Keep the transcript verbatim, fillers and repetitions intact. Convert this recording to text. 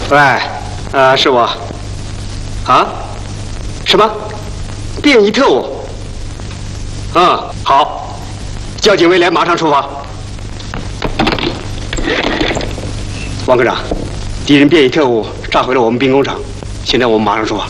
喂，呃，是我。啊？什么？便衣特务？嗯，好，交警威廉马上出发。王科长，敌人便衣特务炸毁了我们兵工厂，现在我们马上出发。